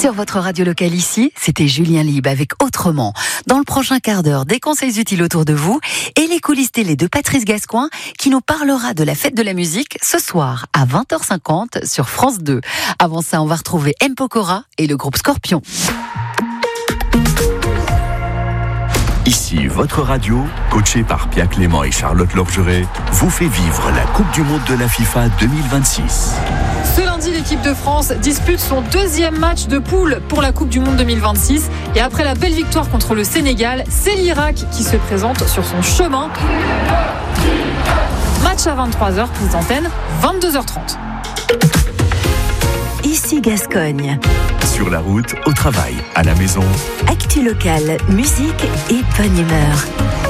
Sur votre radio locale ici, c'était Julien Libre avec Autrement. Dans le prochain quart d'heure, des conseils utiles autour de vous et les coulisses télé de Patrice Gascoin qui nous parlera de la fête de la musique ce soir à 20h50 sur France 2. Avant ça, on va retrouver M. Pokora et le groupe Scorpion. Ici, votre radio, coachée par Pia Clément et Charlotte Lorgeret, vous fait vivre la Coupe du Monde de la FIFA 2026. Ce lundi, l'équipe de France dispute son deuxième match de poule pour la Coupe du Monde 2026. Et après la belle victoire contre le Sénégal, c'est l'Irak qui se présente sur son chemin. Match à 23h, prise d'antenne, 22h30. Ici Gascogne. Sur la route, au travail, à la maison. Actu locale, musique et bonne humeur.